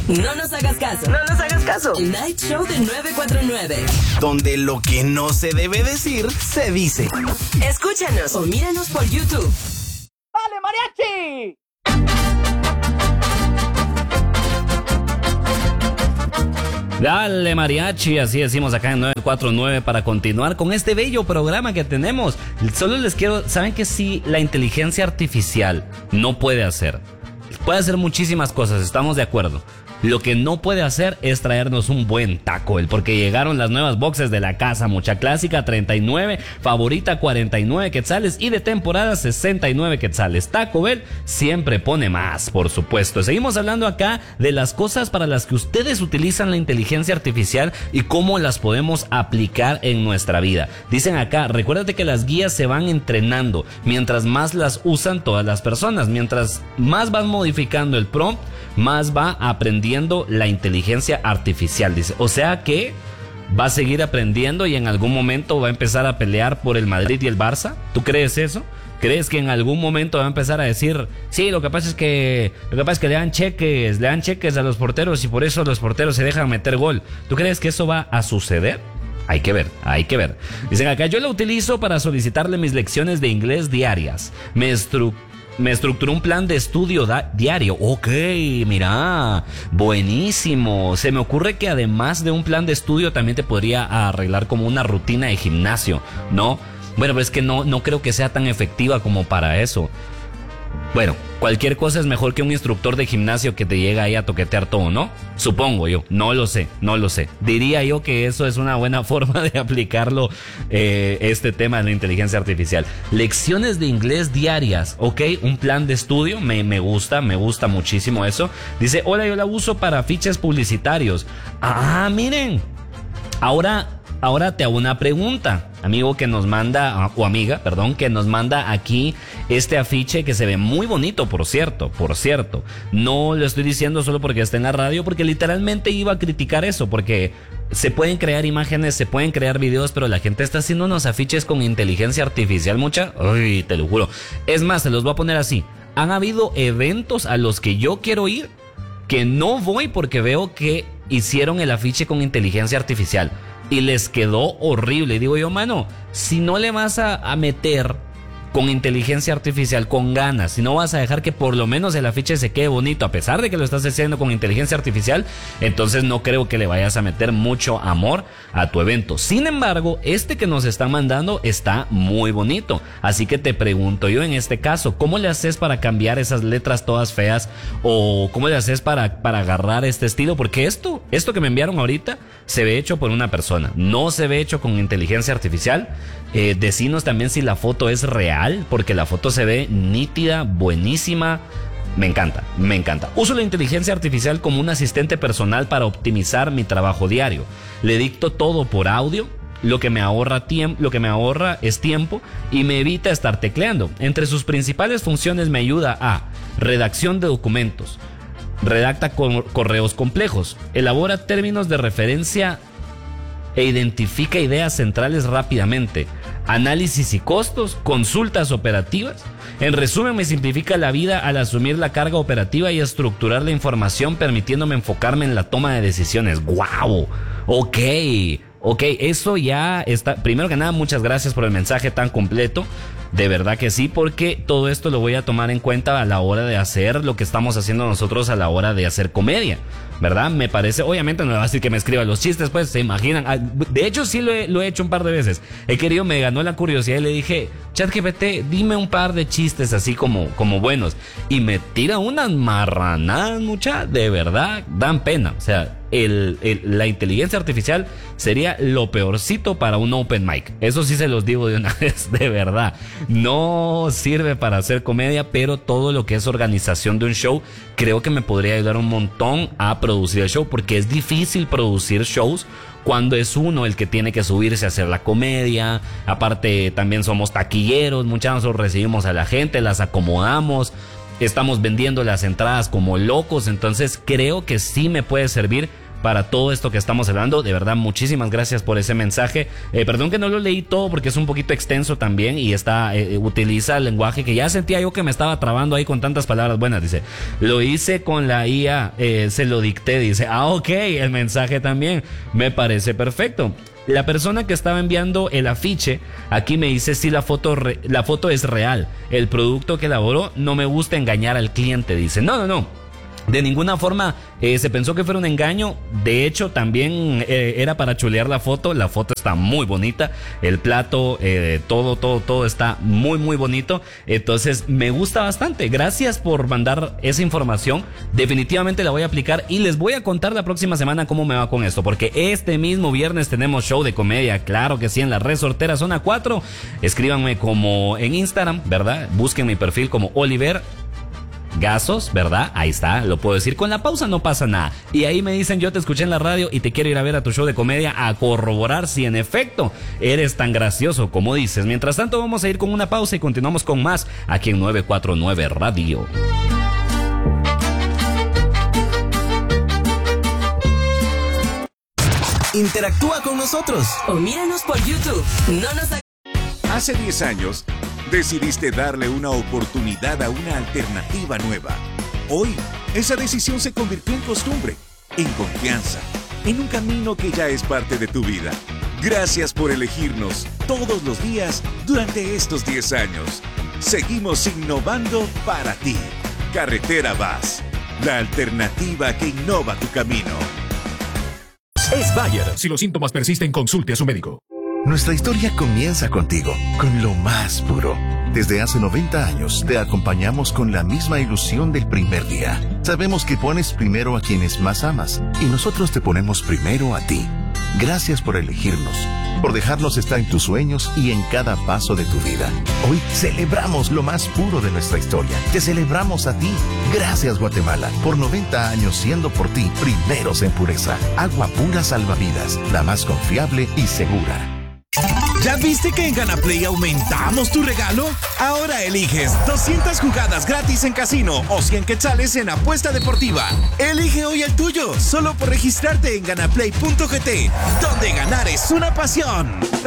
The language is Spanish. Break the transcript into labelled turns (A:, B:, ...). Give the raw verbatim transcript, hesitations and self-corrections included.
A: No nos hagas caso.
B: No nos hagas caso.
A: El Night Show de nueve cuatro nueve.
C: Donde lo que no se debe decir, se dice.
A: Escúchanos o míranos por YouTube.
B: ¡Dale, mariachi!
D: Dale mariachi, así decimos acá en nueve cuatro nueve para continuar con este bello programa que tenemos. Solo les quiero, ¿saben que sí, la inteligencia artificial no puede hacer? Puede hacer muchísimas cosas, estamos de acuerdo. Lo que no puede hacer es traernos un buen Taco Bell, porque llegaron las nuevas boxes de la casa, mucha clásica treinta y nueve, favorita cuarenta y nueve quetzales y de temporada sesenta y nueve quetzales. Taco Bell siempre pone más, por supuesto. Seguimos hablando acá de las cosas para las que ustedes utilizan la inteligencia artificial y cómo las podemos aplicar en nuestra vida. Dicen acá, recuérdate que las guías se van entrenando mientras más las usan todas las personas. Mientras más van modificando el prompt, más va aprendiendo la inteligencia artificial, dice. O sea que va a seguir aprendiendo y en algún momento va a empezar a pelear por el Madrid y el Barça. ¿Tú crees eso? ¿Crees que en algún momento va a empezar a decir, sí, lo que pasa es que lo que pasa es que le dan cheques, le dan cheques a los porteros y por eso los porteros se dejan meter gol? ¿Tú crees que eso va a suceder? Hay que ver, hay que ver. Dicen acá, yo lo utilizo para solicitarle mis lecciones de inglés diarias. Me estructuro Me estructuró un plan de estudio da- diario. Ok, mira, buenísimo. Se me ocurre que además de un plan de estudio también te podría arreglar como una rutina de gimnasio, ¿no? Bueno, pero es que no, no creo que sea tan efectiva como para eso. Bueno, cualquier cosa es mejor que un instructor de gimnasio que te llega ahí a toquetear todo, ¿no? Supongo yo, no lo sé, no lo sé. Diría yo que eso es una buena forma de aplicarlo, eh, este tema de la inteligencia artificial. Lecciones de inglés diarias, ok, un plan de estudio, me, me gusta, me gusta muchísimo eso. Dice, hola, yo la uso para afiches publicitarios. Ah, miren, ahora... Ahora te hago una pregunta, amigo que nos manda, o amiga, perdón, que nos manda aquí este afiche que se ve muy bonito, por cierto, por cierto. No lo estoy diciendo solo porque está en la radio, porque literalmente iba a criticar eso, porque se pueden crear imágenes, se pueden crear videos, pero la gente está haciendo unos afiches con inteligencia artificial, mucha. Uy, te lo juro. Es más, se los voy a poner así. Han habido eventos a los que yo quiero ir, que no voy porque veo que hicieron el afiche con inteligencia artificial. Y les quedó horrible. Y digo yo, mano, si no le vas a, a meter con inteligencia artificial, con ganas, si no vas a dejar que por lo menos el afiche se quede bonito, a pesar de que lo estás haciendo con inteligencia artificial, entonces no creo que le vayas a meter mucho amor a tu evento. Sin embargo, este que nos están mandando está muy bonito. Así que te pregunto yo en este caso, ¿cómo le haces para cambiar esas letras todas feas? ¿O cómo le haces para, para agarrar este estilo? Porque esto, esto que me enviaron ahorita se ve hecho por una persona, no se ve hecho con inteligencia artificial. Eh, decinos también si la foto es real, porque la foto se ve nítida, buenísima. Me encanta, me encanta. Uso la inteligencia artificial como un asistente personal para optimizar mi trabajo diario. Le dicto todo por audio, lo que me ahorra tiempo, lo que me ahorra es tiempo y me evita estar tecleando. Entre sus principales funciones me ayuda a redacción de documentos, redacta correos complejos, elabora términos de referencia e identifica ideas centrales rápidamente, análisis y costos, consultas operativas. En resumen, me simplifica la vida al asumir la carga operativa y estructurar la información, permitiéndome enfocarme en la toma de decisiones. ¡Wow! Ok, ok, eso ya está. Primero que nada, muchas gracias por el mensaje tan completo. De verdad que sí, porque todo esto lo voy a tomar en cuenta a la hora de hacer lo que estamos haciendo nosotros a la hora de hacer comedia, ¿verdad? Me parece, obviamente no me va a decir que me escriba los chistes, pues se imaginan. De hecho sí lo he, lo he hecho un par de veces. He querido, me ganó la curiosidad y le dije, ChatGPT, dime un par de chistes así como, como buenos. Y me tira unas marranadas, mucha, de verdad, dan pena. O sea, el, el, la inteligencia artificial sería lo peorcito para un open mic. Eso sí se los digo de una vez, de verdad. No sirve para hacer comedia, pero todo lo que es organización de un show, creo que me podría ayudar un montón a producir el show, porque es difícil producir shows cuando es uno el que tiene que subirse a hacer la comedia. Aparte, también somos taquilleros, muchas nosotros recibimos a la gente, las acomodamos, estamos vendiendo las entradas como locos, entonces creo que sí me puede servir para todo esto que estamos hablando. De verdad, muchísimas gracias por ese mensaje. Eh, perdón que no lo leí todo porque es un poquito extenso también y está eh, utiliza el lenguaje que ya sentía yo que me estaba trabando ahí con tantas palabras buenas. Dice, lo hice con la I A, eh, se lo dicté. Dice, ah, ok, el mensaje también me parece perfecto. La persona que estaba enviando el afiche aquí me dice si la foto re, la foto es real. El producto que elaboró, no me gusta engañar al cliente. Dice, no, no, no. De ninguna forma eh, se pensó que fuera un engaño. De hecho, también eh, era para chulear la foto. La foto está muy bonita. El plato, eh, todo, todo, todo está muy, muy bonito. Entonces, me gusta bastante. Gracias por mandar esa información. Definitivamente la voy a aplicar y les voy a contar la próxima semana cómo me va con esto. Porque este mismo viernes tenemos show de comedia. Claro que sí, en la Resortera Zona cuatro. Escríbanme como en Instagram, ¿verdad? Busquen mi perfil como Oliver Gazos, ¿verdad? Ahí está, lo puedo decir. Con la pausa no pasa nada. Y ahí me dicen, yo te escuché en la radio y te quiero ir a ver a tu show de comedia a corroborar si en efecto eres tan gracioso como dices. Mientras tanto, vamos a ir con una pausa y continuamos con más aquí en nueve cuatro nueve Radio.
C: Interactúa con nosotros
A: o míranos por YouTube. No nos
E: Hace diez años, decidiste darle una oportunidad a una alternativa nueva. Hoy, esa decisión se convirtió en costumbre, en confianza, en un camino que ya es parte de tu vida. Gracias por elegirnos todos los días durante estos diez años. Seguimos innovando para ti. Carretera Vaz, la alternativa que innova tu camino.
F: Es Bayer. Si los síntomas persisten, consulte a su médico.
G: Nuestra historia comienza contigo, con lo más puro. Desde hace noventa años te acompañamos con la misma ilusión del primer día. Sabemos que pones primero a quienes más amas y nosotros te ponemos primero a ti. Gracias por elegirnos, por dejarnos estar en tus sueños y en cada paso de tu vida. Hoy celebramos lo más puro de nuestra historia. Te celebramos a ti. Gracias, Guatemala, por noventa años siendo por ti primeros en pureza. Agua pura salvavidas, la más confiable y segura.
C: ¿Ya viste que en Ganaplay aumentamos tu regalo? Ahora eliges doscientas jugadas gratis en casino o cien quetzales en apuesta deportiva. Elige hoy el tuyo, solo por registrarte en ganaplay punto g t, donde ganar es una pasión.